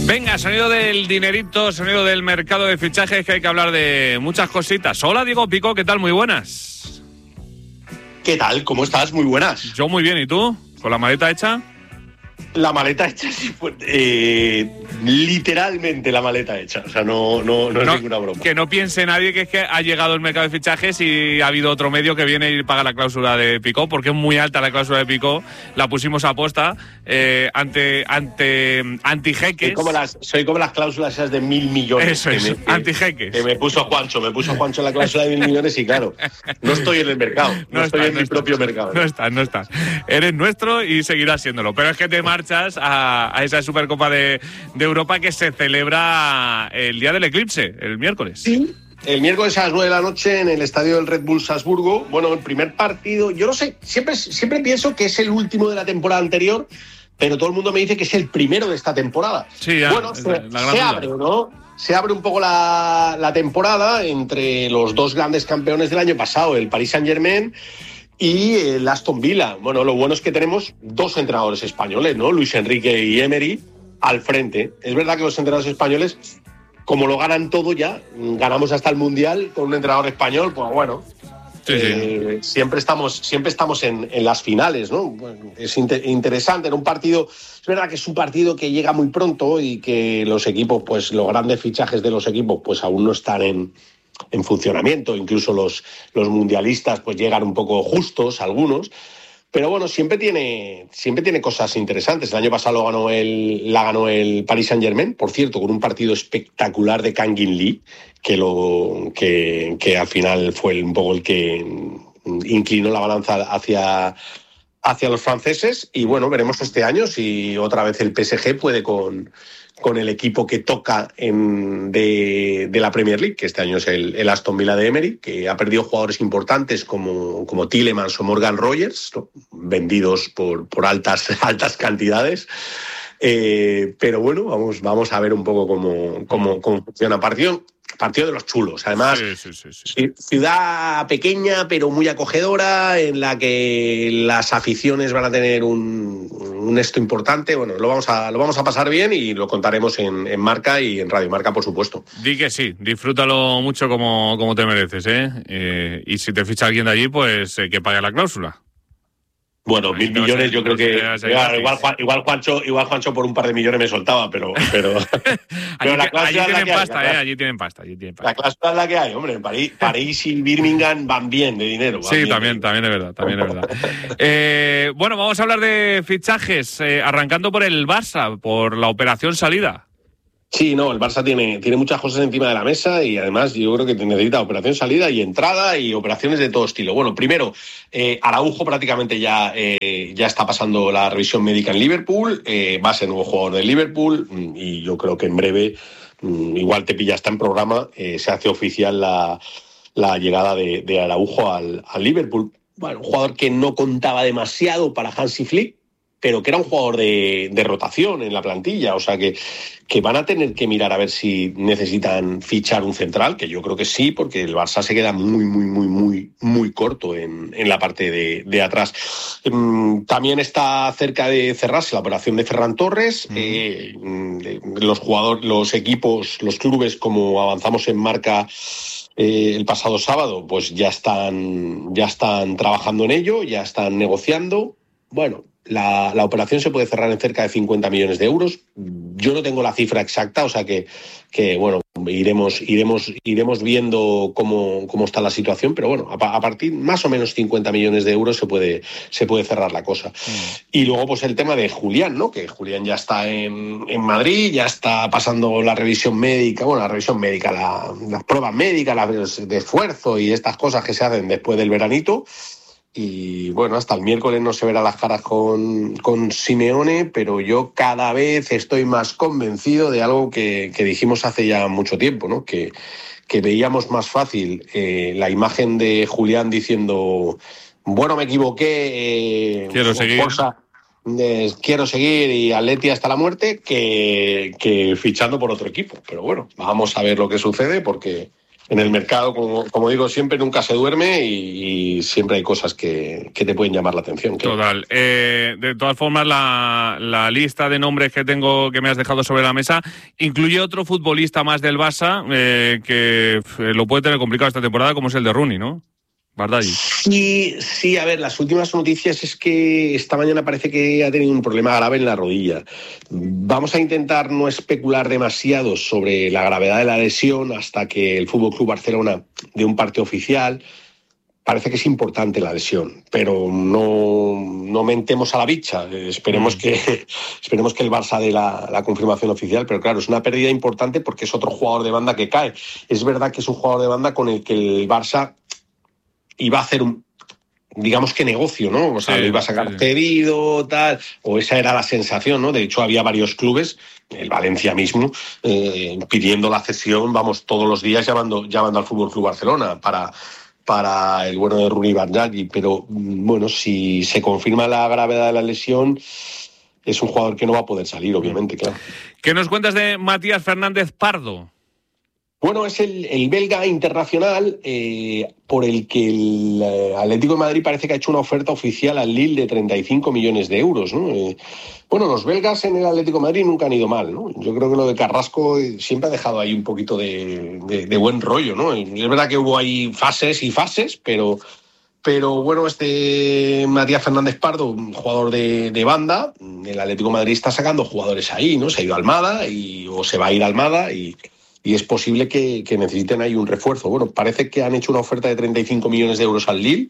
Venga, sonido del dinerito, sonido del mercado de fichajes, que hay que hablar de muchas cositas. Hola, Diego Pico, ¿qué tal? Muy buenas. ¿Qué tal? ¿Cómo estás? Muy buenas. Yo muy bien, ¿y tú? ¿Con la maleta hecha? La maleta hecha, sí, literalmente la maleta hecha. O sea, no es ninguna broma. Que no piense nadie que es que ha llegado el mercado de fichajes y ha habido otro medio que viene y paga la cláusula de Pico, porque es muy alta la cláusula de Pico. La pusimos a posta ante antijeques. Soy como las cláusulas esas de 1.000 millones. Eso es, antijeques. Que me puso Juancho la cláusula de 1.000 millones y claro, no estoy en el mercado. No estoy en mi propio mercado. No estás. Eres nuestro y seguirás siéndolo. Pero es que te marchas a esa Supercopa de Europa que se celebra el día del eclipse, el miércoles. Sí, el miércoles a las 9 de la noche en el estadio del Red Bull Salzburgo. Bueno, el primer partido, yo no sé, siempre pienso que es el último de la temporada anterior, pero todo el mundo me dice que es el primero de esta temporada. Sí, ya, bueno, se abre, ¿no? Se abre un poco la temporada entre los dos grandes campeones del año pasado, el Paris Saint-Germain y el Aston Villa. Bueno, lo bueno es que tenemos dos entrenadores españoles, ¿no? Luis Enrique y Emery al frente. Es verdad que los entrenadores españoles, como lo ganan todo ya, ganamos hasta el Mundial con un entrenador español, pues bueno, sí. Siempre estamos en las finales, ¿no? Bueno, es interesante en un partido. Es verdad que es un partido que llega muy pronto y que los equipos, pues los grandes fichajes de los equipos, pues aún no están en funcionamiento. Incluso los mundialistas pues llegan un poco justos, algunos. Pero bueno, siempre tiene cosas interesantes. El año pasado la ganó el Paris Saint-Germain, por cierto, con un partido espectacular de Kang In-lee, que al final fue un poco el que inclinó la balanza hacia los franceses. Y bueno, veremos este año si otra vez el PSG puede con el equipo que toca de la Premier League, que este año es el Aston Villa de Emery, que ha perdido jugadores importantes como Tielemans o Morgan Rogers, ¿no? Vendidos por altas cantidades. Pero bueno, vamos a ver un poco cómo funciona. Partido de los chulos, además. Sí. Ciudad pequeña pero muy acogedora, en la que las aficiones van a tener un esto importante. Bueno, lo vamos a pasar bien y lo contaremos en Marca y en Radio Marca, por supuesto. Di que sí, disfrútalo mucho como te mereces, ¿eh? Y si te ficha alguien de allí, pues que pague la cláusula. Bueno, 1.000 millones, yo creo que igual Juancho por un par de millones me soltaba, pero allí tienen pasta, allí tienen pasta. La cláusula es la que hay, hombre. París y Birmingham van bien de dinero. Sí, también es verdad. Bueno, vamos a hablar de fichajes, arrancando por el Barça, por la operación salida. Sí, no, el Barça tiene muchas cosas encima de la mesa y además yo creo que necesita operación salida y entrada y operaciones de todo estilo. Bueno, primero, Araujo prácticamente ya está pasando la revisión médica en Liverpool, va a ser nuevo jugador del Liverpool y yo creo que en breve, igual te pilla hasta en programa, se hace oficial la llegada de Araujo al Liverpool. Bueno, un jugador que no contaba demasiado para Hansi Flick, pero que era un jugador de rotación en la plantilla, o sea que van a tener que mirar a ver si necesitan fichar un central, que yo creo que sí, porque el Barça se queda muy corto en la parte de atrás. También está cerca de cerrarse la operación de Ferran Torres. Los equipos, los clubes, como avanzamos en Marca el pasado sábado, pues ya están trabajando en ello, ya están negociando. Bueno, la operación se puede cerrar en cerca de 50 millones de euros. Yo no tengo la cifra exacta, o sea que bueno, iremos viendo cómo está la situación, pero bueno, a partir más o menos 50 millones de euros se puede cerrar la cosa. Y luego pues el tema de Julián, ¿no? Que Julián ya está en Madrid, ya está pasando la revisión médica, las pruebas médicas, las de esfuerzo y estas cosas que se hacen después del veranito. Y bueno, hasta el miércoles no se verá las caras con Simeone, pero yo cada vez estoy más convencido de algo que dijimos hace ya mucho tiempo, ¿no? Que veíamos más fácil la imagen de Julián diciendo, bueno, me equivoqué, quiero seguir. Quiero seguir y Atleti hasta la muerte, que fichando por otro equipo. Pero bueno, vamos a ver lo que sucede porque en el mercado, como digo siempre, nunca se duerme y siempre hay cosas que te pueden llamar la atención. Claro. Total. De todas formas, la lista de nombres que tengo, que me has dejado sobre la mesa, incluye otro futbolista más del Barça que lo puede tener complicado esta temporada, como es el de Rooney, ¿no? Bardaghi. Sí, a ver, las últimas noticias es que esta mañana parece que ha tenido un problema grave en la rodilla. Vamos a intentar no especular demasiado sobre la gravedad de la lesión hasta que el FC Barcelona dé un parte oficial. Parece que es importante la lesión, pero no mentemos a la bicha. Esperemos que el Barça dé la confirmación oficial, pero claro, es una pérdida importante porque es otro jugador de banda que cae. Es verdad que es un jugador de banda con el que el Barça iba a hacer digamos que negocio, ¿no? O sea, lo iba a sacar cedido, tal, o esa era la sensación, ¿no? De hecho, había varios clubes, el Valencia mismo, pidiendo la cesión, vamos, todos los días llamando al Fútbol Club Barcelona para el bueno de Rooney Bardaghi, pero bueno, si se confirma la gravedad de la lesión, es un jugador que no va a poder salir, obviamente, claro. ¿Qué nos cuentas de Matías Fernández Pardo? Bueno, es el belga internacional por el que el Atlético de Madrid parece que ha hecho una oferta oficial al Lille de 35 millones de euros, ¿no? Bueno, los belgas en el Atlético de Madrid nunca han ido mal, ¿no? Yo creo que lo de Carrasco siempre ha dejado ahí un poquito de buen rollo, ¿no? Es verdad que hubo ahí fases y fases, pero bueno, Matías Fernández Pardo, un jugador de banda, el Atlético de Madrid está sacando jugadores ahí, ¿no? Se ha ido a Almada o se va a ir a Almada y es posible que necesiten ahí un refuerzo. Bueno, parece que han hecho una oferta de 35 millones de euros al Lille.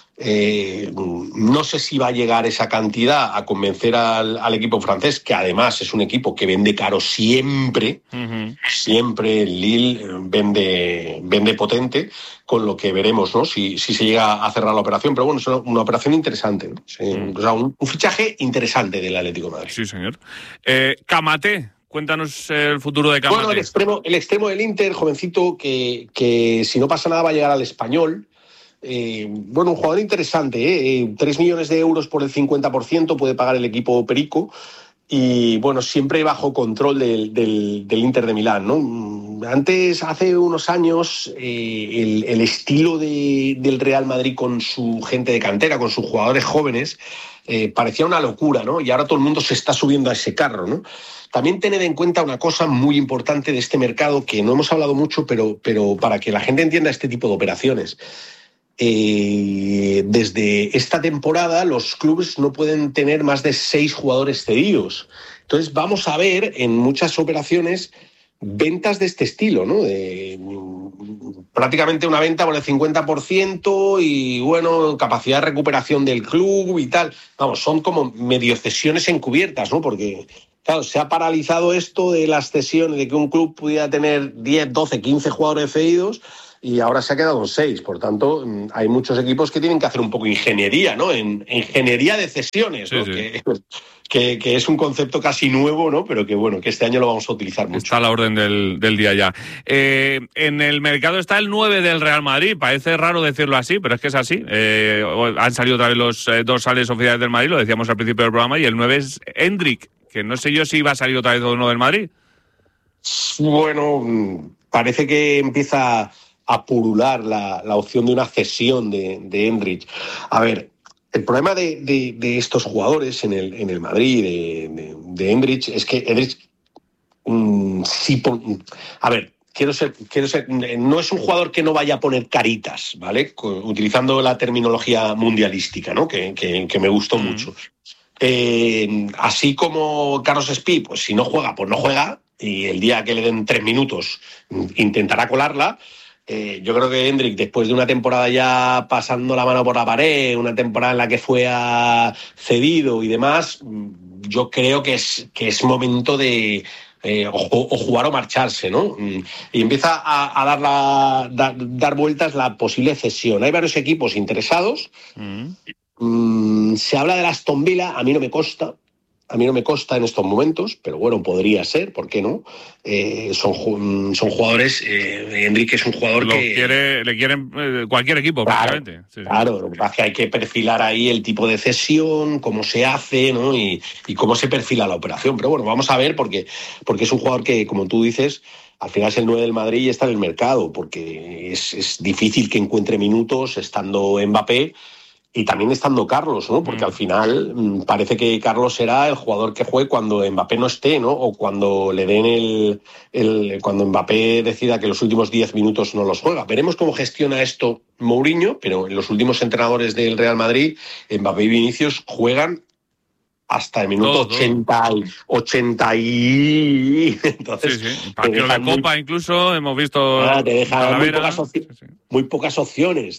No sé si va a llegar esa cantidad a convencer al equipo francés, que además es un equipo que vende caro siempre. Uh-huh. Siempre el Lille vende potente, con lo que veremos, ¿no? Si se llega a cerrar la operación. Pero bueno, es una operación interesante, ¿no? O sea, un fichaje interesante del Atlético de Madrid. Sí, señor. Kamaté. Cuéntanos el futuro de Kamaté. Bueno, el extremo del Inter, jovencito, que si no pasa nada va a llegar al Español. Bueno, un jugador interesante, 3 millones de euros por el 50% puede pagar el equipo Perico. Y bueno, siempre bajo control del Inter de Milán, ¿no? Antes, hace unos años, el estilo del Real Madrid con su gente de cantera, con sus jugadores jóvenes, parecía una locura, ¿no? Y ahora todo el mundo se está subiendo a ese carro, ¿no? También tened en cuenta una cosa muy importante de este mercado que no hemos hablado mucho, pero para que la gente entienda este tipo de operaciones. Desde esta temporada los clubes no pueden tener más de 6 jugadores cedidos. Entonces vamos a ver en muchas operaciones ventas de este estilo, ¿no? Prácticamente una venta por el 50% y, bueno, capacidad de recuperación del club y tal. Vamos, son como medio cesiones encubiertas, ¿no? Porque, claro, se ha paralizado esto de las cesiones, de que un club pudiera tener 10, 12, 15 jugadores cedidos y ahora se ha quedado en 6. Por tanto, hay muchos equipos que tienen que hacer un poco de ingeniería, ¿no? Ingeniería de cesiones, ¿no? Sí. Que es un concepto casi nuevo, ¿no? Pero que, bueno, que este año lo vamos a utilizar mucho. Está a la orden del día ya. En el mercado está el 9 del Real Madrid. Parece raro decirlo así, pero es que es así. Han salido otra vez los dorsales oficiales del Madrid, lo decíamos al principio del programa, y el 9 es Endrick, que no sé yo si va a salir otra vez uno del Madrid. Bueno, parece que empieza a purular la opción de una cesión de Endrick. A ver, el problema de estos jugadores en el Madrid, de Endrick, es que Endrick a ver, quiero ser, no es un jugador que no vaya a poner caritas, ¿vale? Utilizando la terminología mundialística, ¿no? Que me gustó mucho. Así como Carlos Espí, pues si no juega, pues no juega, y el día que le den 3 minutos intentará colarla. Yo creo que Endrick, después de una temporada ya pasando la mano por la pared, una temporada en la que fue cedido y demás, yo creo que es momento de o jugar o marcharse, ¿no? Y empieza a dar vueltas la posible cesión. Hay varios equipos interesados. Se habla de Aston Villa, a mí no me consta. a mí no me consta en estos momentos, pero bueno, podría ser, ¿por qué no? Son jugadores, Enrique es un jugador que... Le quieren cualquier equipo, claro, prácticamente. Sí. Claro, lo que pasa es que hay que perfilar ahí el tipo de cesión, cómo se hace, ¿no? Y cómo se perfila la operación. Pero bueno, vamos a ver, porque es un jugador que, como tú dices, al final es el 9 del Madrid y está en el mercado, porque es difícil que encuentre minutos estando Mbappé y también estando Carlos, ¿no? Porque al final parece que Carlos será el jugador que juegue cuando Mbappé no esté, ¿no? O cuando le den cuando Mbappé decida que los últimos 10 minutos no los juega. Veremos cómo gestiona esto Mourinho, pero en los últimos entrenadores del Real Madrid, Mbappé y Vinicius juegan hasta el minuto 80 y... Entonces, sí. Partido de Copa incluso, hemos visto... te deja muy pocas opciones,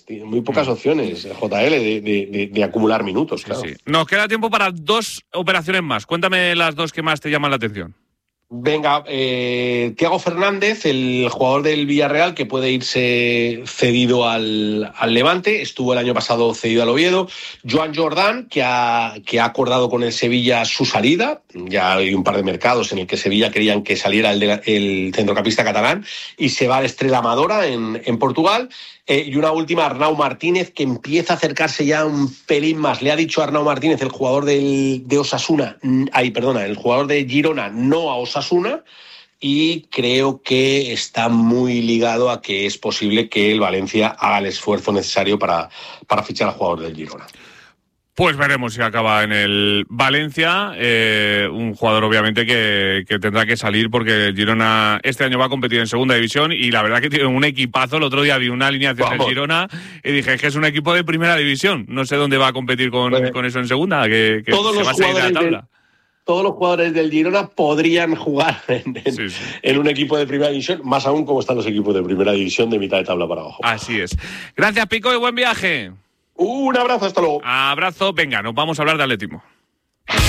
JL, de acumular minutos, claro. Sí. Nos queda tiempo para 2 operaciones más. Cuéntame las 2 que más te llaman la atención. Venga, Thiago Fernández, el jugador del Villarreal que puede irse cedido al Levante, estuvo el año pasado cedido al Oviedo. Joan Jordan, que ha acordado con el Sevilla su salida. Ya hay un par de mercados en el que Sevilla querían que saliera el centrocampista catalán y se va al Estrela Amadora en Portugal. Y una última, Arnau Martínez, que empieza a acercarse ya un pelín más. Le ha dicho a Arnau Martínez, el jugador de Osasuna, el jugador de Girona, no a Osasuna, y creo que está muy ligado a que es posible que el Valencia haga el esfuerzo necesario para fichar al jugador del Girona. Pues veremos si acaba en el Valencia, un jugador obviamente que tendrá que salir porque el Girona este año va a competir en segunda división y la verdad que tiene un equipazo. El otro día vi una alineación del Girona y dije, es que es un equipo de primera división, no sé dónde va a competir con eso en segunda, que se va a salir de la tabla. Todos los jugadores del Girona podrían jugar en un equipo de primera división, más aún como están los equipos de primera división de mitad de tabla para abajo. Así es. Gracias, Pico, y buen viaje. Un abrazo, hasta luego. Abrazo, venga, nos vamos a hablar de atletismo.